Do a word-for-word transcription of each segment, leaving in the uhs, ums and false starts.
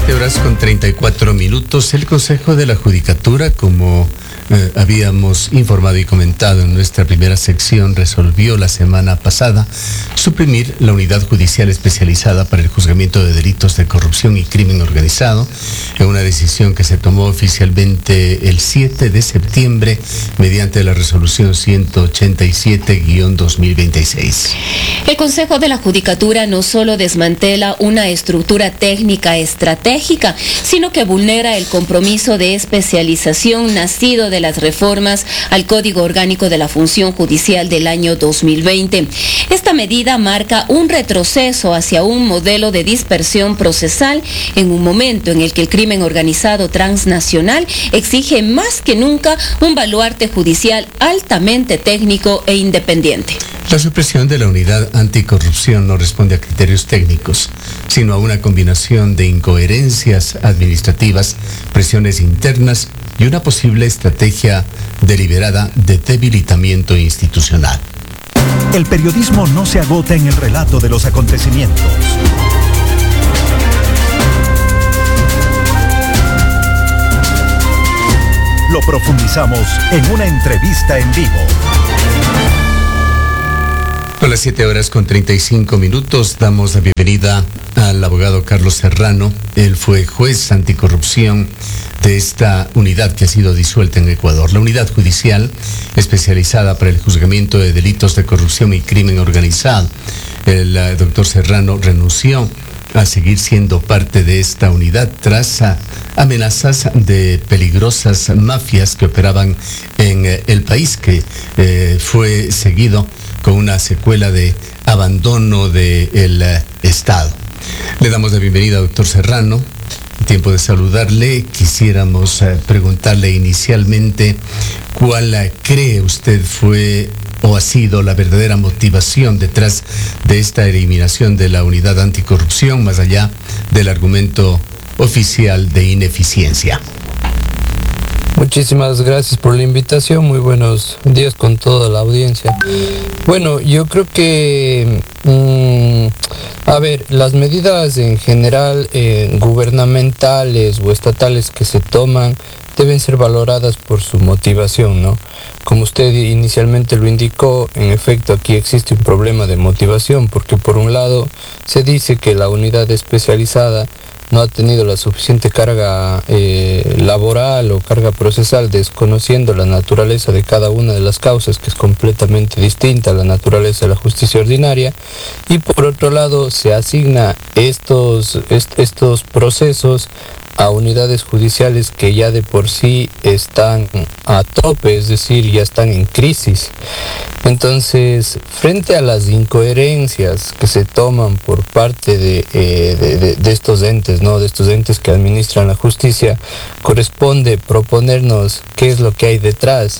siete horas con treinta y cuatro minutos. El Consejo de la Judicatura, como eh, habíamos informado y comentado en nuestra primera sección, resolvió la semana pasada suprimir la unidad judicial especializada para el juzgamiento de delitos de corrupción y crimen organizado, en una decisión que se tomó oficialmente el siete de septiembre mediante la resolución ciento ochenta y siete guión dos mil veintiséis. El Consejo de la Judicatura no solo desmantela una estructura técnica estratégica, sino que vulnera el compromiso de especialización nacido de las reformas al Código Orgánico de la Función Judicial del año dos mil veinte. Esta medida marca un retroceso hacia un modelo de dispersión procesal en un momento en el que el crimen organizado transnacional exige más que nunca un baluarte judicial altamente técnico e independiente. La supresión de la unidad anticorrupción no responde a criterios técnicos, sino a una combinación de incoherencias administrativas, presiones internas y una posible estrategia deliberada de debilitamiento institucional. El periodismo no se agota en el relato de los acontecimientos. Lo profundizamos en una entrevista en vivo. A las siete horas con treinta y cinco minutos damos la bienvenida al abogado Carlos Serrano. Él fue juez anticorrupción de esta unidad que ha sido disuelta en Ecuador. La unidad judicial especializada para el juzgamiento de delitos de corrupción y crimen organizado. El uh, doctor Serrano renunció a seguir siendo parte de esta unidad tras uh, amenazas de peligrosas mafias que operaban en uh, el país, que uh, fue seguido con una secuela de abandono del uh, Estado. Le damos la bienvenida, doctor Serrano. Tiempo de saludarle. Quisiéramos uh, preguntarle inicialmente cuál uh, cree usted fue o ha sido la verdadera motivación detrás de esta eliminación de la unidad anticorrupción, más allá del argumento oficial de ineficiencia. Muchísimas gracias por la invitación, muy buenos días con toda la audiencia. Bueno, yo creo que, mmm, a ver, las medidas en general eh, gubernamentales o estatales que se toman deben ser valoradas por su motivación, ¿no? Como usted inicialmente lo indicó, en efecto aquí existe un problema de motivación, porque por un lado se dice que la unidad especializada no ha tenido la suficiente carga eh, laboral o carga procesal, desconociendo la naturaleza de cada una de las causas, que es completamente distinta a la naturaleza de la justicia ordinaria, y por otro lado se asigna estos, est- estos procesos a unidades judiciales que ya de por sí están a tope, es decir, ya están en crisis. Entonces, frente a las incoherencias que se toman por parte de, eh, de, de, de estos entes, ¿no? de estos entes que administran la justicia, corresponde proponernos qué es lo que hay detrás.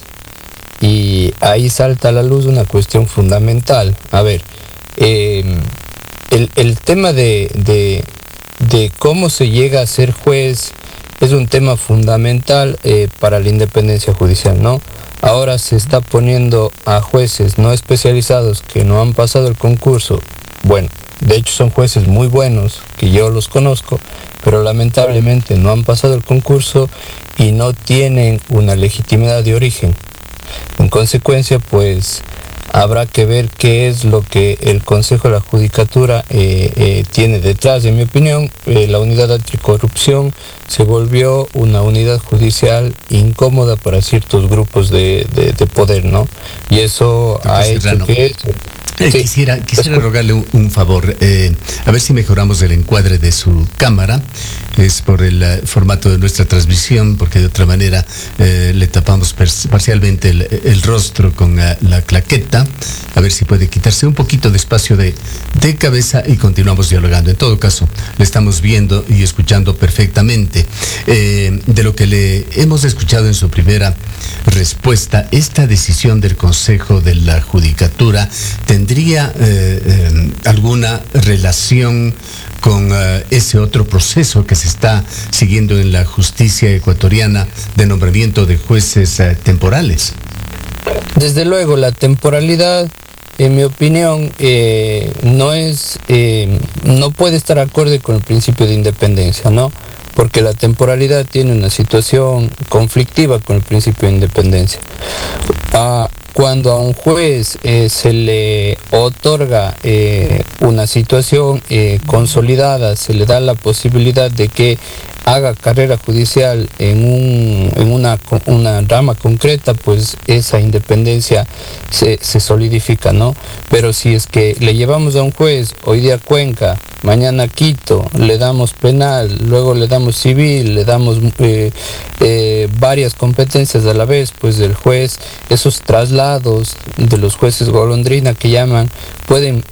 Y ahí salta a la luz una cuestión fundamental. A ver, eh, el, el tema de... de de cómo se llega a ser juez es un tema fundamental eh, para la independencia judicial, ¿no? Ahora se está poniendo a jueces no especializados que no han pasado el concurso. Bueno, de hecho son jueces muy buenos, que yo los conozco, pero lamentablemente no han pasado el concurso y no tienen una legitimidad de origen. En consecuencia, pues habrá que ver qué es lo que el Consejo de la Judicatura eh, eh, tiene detrás. En mi opinión, eh, la unidad anticorrupción se volvió una unidad judicial incómoda para ciertos grupos de, de, de poder, ¿no? Y eso Doctor ha hecho Serrano. que... Eh, Sí. Quisiera, quisiera rogarle un, un favor, eh, a ver si mejoramos el encuadre de su cámara. Es por el uh, formato de nuestra transmisión, porque de otra manera eh, le tapamos parcialmente el, el rostro con uh, la claqueta. A ver si puede quitarse un poquito de espacio de, de cabeza y continuamos dialogando. En todo caso, le estamos viendo y escuchando perfectamente. Eh, de lo que le hemos escuchado en su primera respuesta, esta decisión del Consejo de la Judicatura tendría eh, eh, alguna relación con uh, ese otro proceso que se está siguiendo en la justicia ecuatoriana de nombramiento de jueces uh, temporales. Desde luego, la temporalidad, en mi opinión, eh, no es, eh, no puede estar acorde con el principio de independencia, ¿no? porque la temporalidad tiene una situación conflictiva con el principio de independencia. Ah, cuando a un juez eh, se le otorga eh, una situación eh, consolidada, se le da la posibilidad de que haga carrera judicial en, un, en una, una rama concreta, pues esa independencia se, se solidifica, ¿no? Pero si es que le llevamos a un juez hoy día Cuenca, mañana Quito, le damos penal, luego le damos civil, le damos eh, eh, varias competencias a la vez, pues el juez, esos traslados de los jueces golondrina que llaman, pueden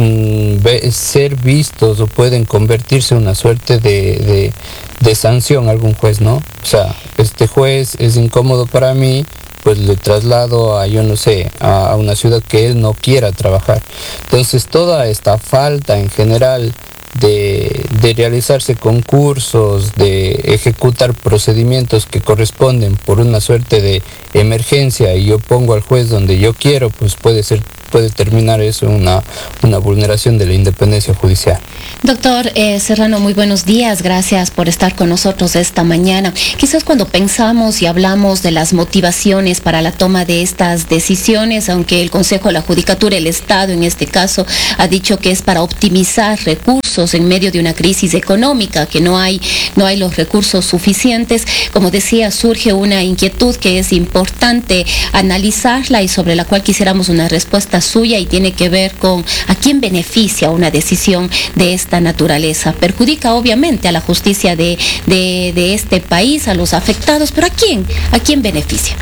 ser vistos o pueden convertirse en una suerte de, de, de sanción a algún juez, ¿no? O sea, este juez es incómodo para mí, pues le traslado a, yo no sé, a, a una ciudad que él no quiera trabajar. Entonces toda esta falta en general de, de realizarse concursos, de ejecutar procedimientos que corresponden por una suerte de emergencia y yo pongo al juez donde yo quiero, pues puede ser puede terminar eso en una, una vulneración de la independencia judicial. Doctor eh, Serrano, muy buenos días, gracias por estar con nosotros esta mañana. Quizás cuando pensamos y hablamos de las motivaciones para la toma de estas decisiones, aunque el Consejo de la Judicatura, el Estado en este caso, ha dicho que es para optimizar recursos en medio de una crisis económica, que no hay, no hay los recursos suficientes, como decía, surge una inquietud que es importante analizarla y sobre la cual quisiéramos una respuesta suya y tiene que ver con a quién beneficia una decisión de esta naturaleza. Perjudica obviamente a la justicia de, de, de este país, a los afectados, pero ¿a quién? ¿A quién beneficia?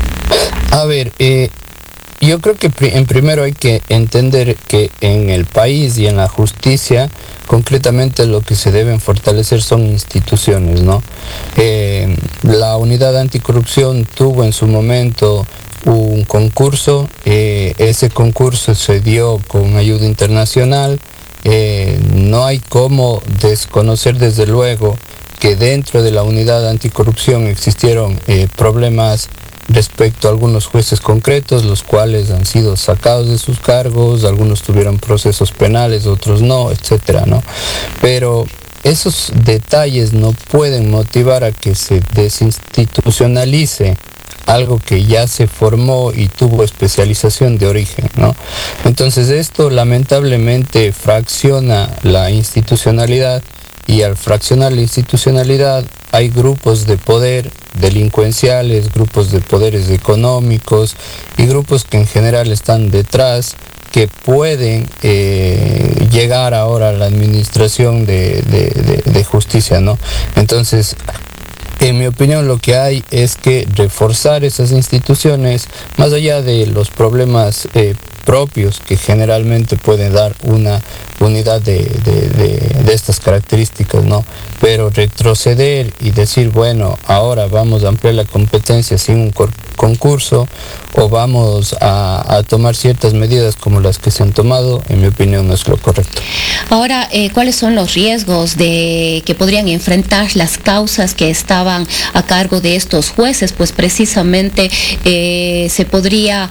A ver, eh, yo creo que pr- en primero hay que entender que en el país y en la justicia, concretamente lo que se deben fortalecer son instituciones, ¿no? Eh, la unidad anticorrupción tuvo en su momento un concurso, eh, ese concurso se dio con ayuda internacional, eh, no hay cómo desconocer desde luego que dentro de la unidad anticorrupción existieron eh, problemas respecto a algunos jueces concretos, los cuales han sido sacados de sus cargos, algunos tuvieron procesos penales, otros no, etcétera, ¿no? Pero esos detalles no pueden motivar a que se desinstitucionalice algo que ya se formó y tuvo especialización de origen, ¿no? Entonces esto lamentablemente fracciona la institucionalidad y al fraccionar la institucionalidad hay grupos de poder delincuenciales, grupos de poderes económicos y grupos que en general están detrás que pueden eh, llegar ahora a la administración de, de, de, de justicia, ¿no? Entonces, en mi opinión, lo que hay es que reforzar esas instituciones, más allá de los problemas eh, propios que generalmente pueden dar una unidad de, de, de, de estas características, ¿no? Pero retroceder y decir, bueno, ahora vamos a ampliar la competencia sin un cor- concurso o vamos a, a tomar ciertas medidas como las que se han tomado, en mi opinión no es lo correcto. Ahora, eh, ¿cuáles son los riesgos de que podrían enfrentar las causas que estaban a cargo de estos jueces? Pues precisamente eh, se podría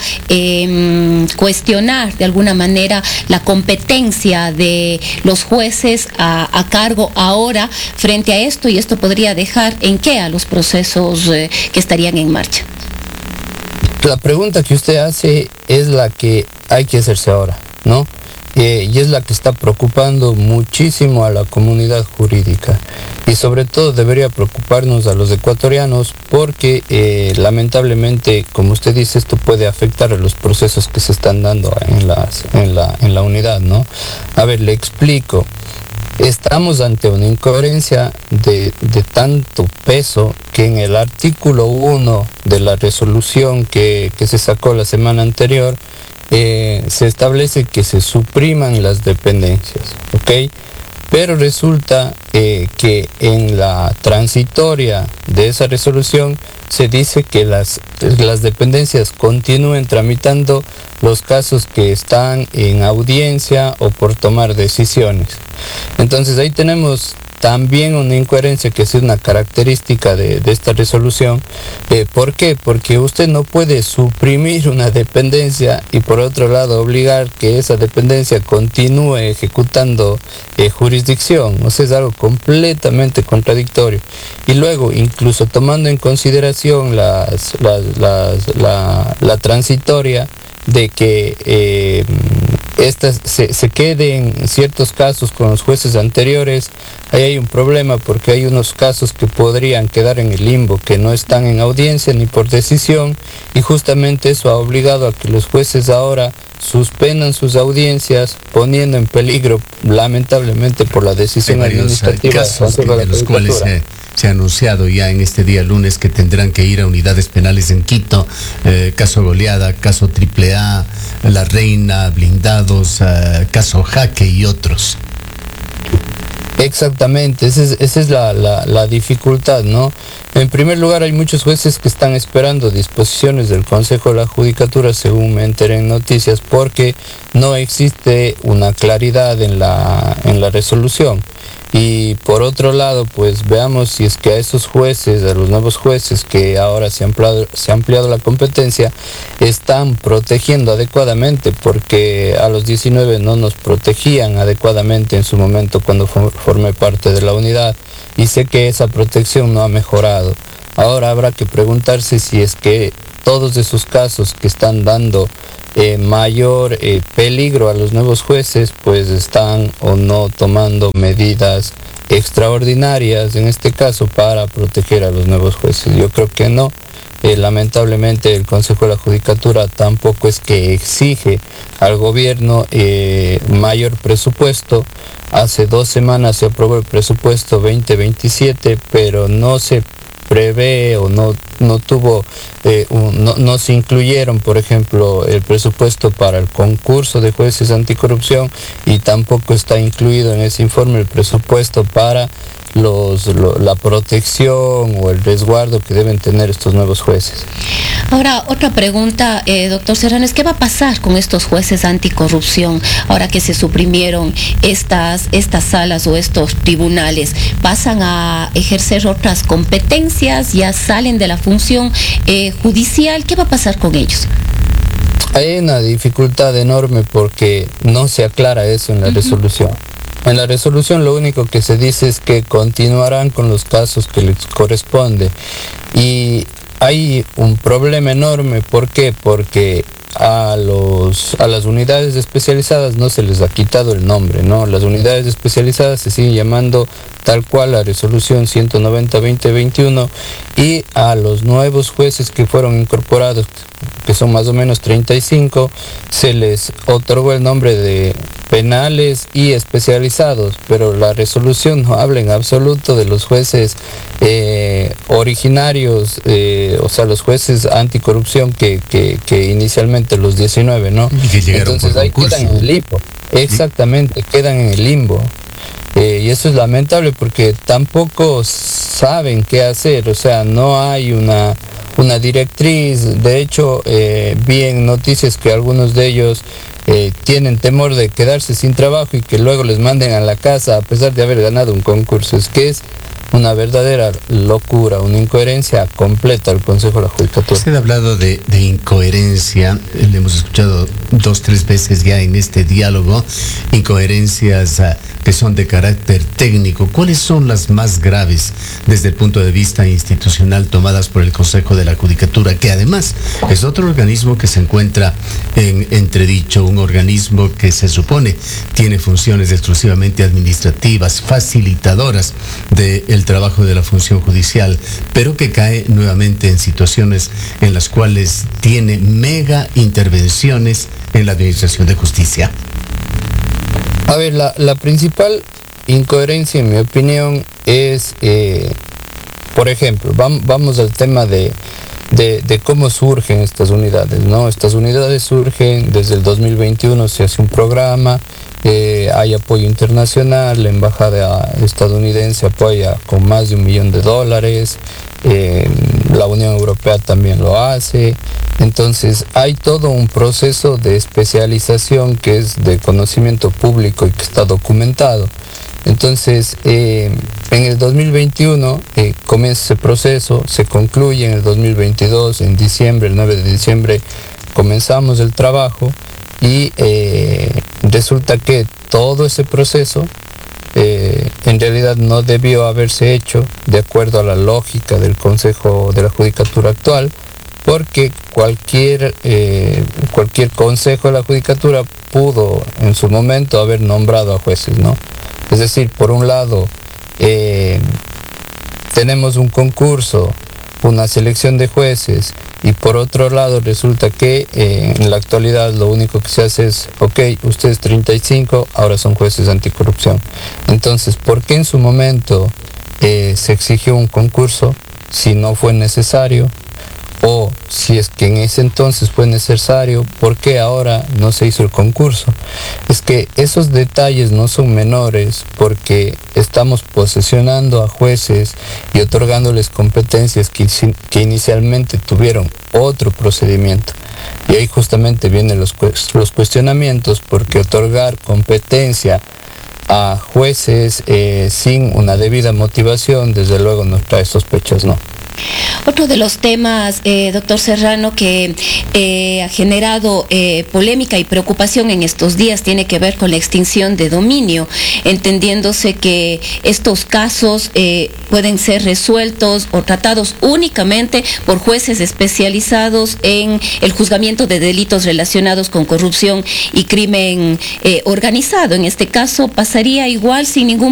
eh, cuestionar de alguna manera la competencia de los jueces a, a cargo ahora frente a esto, y esto podría dejar en qué a los procesos eh, que estarían en marcha. La pregunta que usted hace es la que hay que hacerse ahora, ¿no? Eh, y es la que está preocupando muchísimo a la comunidad jurídica y sobre todo debería preocuparnos a los ecuatorianos porque eh, lamentablemente, como usted dice, esto puede afectar a los procesos que se están dando en, las, en, la, en la unidad, ¿no? A ver, le explico. Estamos ante una incoherencia de, de tanto peso que en el artículo uno de la resolución que, que se sacó la semana anterior eh, se establece que se supriman las dependencias, ¿ok? Pero resulta eh, que en la transitoria de esa resolución se dice que las, las dependencias continúen tramitando los casos que están en audiencia o por tomar decisiones. Entonces ahí tenemos también una incoherencia que es una característica de, de esta resolución. Eh, ¿Por qué? Porque usted no puede suprimir una dependencia y por otro lado obligar que esa dependencia continúe ejecutando eh, jurisdicción. O sea, es algo completamente contradictorio. Y luego, incluso tomando en consideración las, las, las, la, la transitoria de que eh, estas se, se queden ciertos casos con los jueces anteriores, ahí hay un problema porque hay unos casos que podrían quedar en el limbo, que no están en audiencia ni por decisión, y justamente eso ha obligado a que los jueces ahora suspendan sus audiencias, poniendo en peligro, lamentablemente, por la decisión hay varios administrativa casos de, de los cuales se, se ha anunciado ya en este día lunes que tendrán que ir a unidades penales en Quito, eh, caso Goleada, caso Triple A, La Reina, Blindados, eh, caso Jaque y otros. Exactamente, esa es, esa es la, la, la dificultad, ¿no? En primer lugar, hay muchos jueces que están esperando disposiciones del Consejo de la Judicatura, según me enteré en noticias, porque no existe una claridad en la, en la resolución. Y por otro lado, pues veamos si es que a esos jueces, a los nuevos jueces que ahora se ha ampliado, se ha ampliado la competencia, están protegiendo adecuadamente, porque a los diecinueve no nos protegían adecuadamente en su momento cuando formé parte de la unidad, y sé que esa protección no ha mejorado. Ahora habrá que preguntarse si es que todos esos casos que están dando Eh, mayor eh, peligro a los nuevos jueces, pues están o no tomando medidas extraordinarias, en este caso, para proteger a los nuevos jueces. Yo creo que no. Eh, lamentablemente el Consejo de la Judicatura tampoco es que exige al gobierno eh, mayor presupuesto. Hace dos semanas se aprobó el presupuesto veinte veintisiete, pero no se prevé o no, no tuvo, eh, un, no, no se incluyeron, por ejemplo, el presupuesto para el concurso de jueces anticorrupción, y tampoco está incluido en ese informe el presupuesto para los, lo, la protección o el resguardo que deben tener estos nuevos jueces. Ahora, otra pregunta, eh, doctor Serrano, es ¿qué va a pasar con estos jueces anticorrupción ahora que se suprimieron estas, estas salas o estos tribunales? ¿Pasan a ejercer otras competencias? ¿Ya salen de la función eh, judicial? ¿Qué va a pasar con ellos? Hay una dificultad enorme porque no se aclara eso en la uh-huh. resolución. En la resolución lo único que se dice es que continuarán con los casos que les corresponde. Y hay un problema enorme. ¿Por qué? Porque a los a las unidades especializadas no se les ha quitado el nombre, ¿no? Las unidades especializadas se siguen llamando tal cual la resolución ciento noventa guión veinte veintiuno, y a los nuevos jueces que fueron incorporados, que son más o menos treinta y cinco, se les otorgó el nombre de penales y especializados, pero la resolución no habla en absoluto de los jueces eh, originarios, eh, o sea, los jueces anticorrupción que, que, que inicialmente los diecinueve, ¿no? Y que llegaron Entonces por ahí concurso. quedan en el limbo. Exactamente, quedan en el limbo. Eh, y eso es lamentable porque tampoco saben qué hacer, o sea, no hay una, una directriz. De hecho, eh, vi en noticias que algunos de ellos eh, tienen temor de quedarse sin trabajo y que luego les manden a la casa a pesar de haber ganado un concurso. Es que es una verdadera locura, una incoherencia completa al Consejo de la Judicatura. Usted ha hablado de, de incoherencia, le hemos escuchado dos, tres veces ya en este diálogo, incoherencias uh, que son de carácter técnico. ¿Cuáles son las más graves desde el punto de vista institucional tomadas por el Consejo de la Judicatura, que además es otro organismo que se encuentra en entredicho, un organismo que se supone tiene funciones exclusivamente administrativas, facilitadoras del trabajo de la función judicial, pero que cae nuevamente en situaciones en las cuales tiene mega intervenciones en la administración de justicia? A ver, la, la principal incoherencia, en mi opinión, es, eh, por ejemplo, vamos, vamos al tema de, de, de cómo surgen estas unidades, ¿no? Estas unidades surgen desde el dos mil veintiuno, se hace un programa, eh, hay apoyo internacional, la embajada estadounidense apoya con más de un millón de dólares, eh, la Unión Europea también lo hace. Entonces hay todo un proceso de especialización que es de conocimiento público y que está documentado. Entonces, eh, en el dos mil veintiuno eh, comienza ese proceso, se concluye en el dos mil veintidós, en diciembre, el nueve de diciembre, comenzamos el trabajo y eh, resulta que todo ese proceso eh, en realidad no debió haberse hecho de acuerdo a la lógica del Consejo de la Judicatura actual, porque cualquier, eh, cualquier consejo de la Judicatura pudo en su momento haber nombrado a jueces, ¿no? Es decir, por un lado, eh, tenemos un concurso, una selección de jueces, y por otro lado resulta que eh, en la actualidad lo único que se hace es, ok, ustedes treinta y cinco, ahora son jueces anticorrupción. Entonces, ¿por qué en su momento eh, se exigió un concurso si no fue necesario? O si es que en ese entonces fue necesario, ¿por qué ahora no se hizo el concurso? Es que esos detalles no son menores, porque estamos posesionando a jueces y otorgándoles competencias que, que inicialmente tuvieron otro procedimiento. Y ahí justamente vienen los, los cuestionamientos, porque otorgar competencia a jueces eh, sin una debida motivación, desde luego nos trae sospechas, ¿no? Otro de los temas, eh, doctor Serrano, que eh, ha generado eh, polémica y preocupación en estos días tiene que ver con la extinción de dominio, entendiéndose que estos casos eh, pueden ser resueltos o tratados únicamente por jueces especializados en el juzgamiento de delitos relacionados con corrupción y crimen eh, organizado. En este caso pasaría igual sin ningún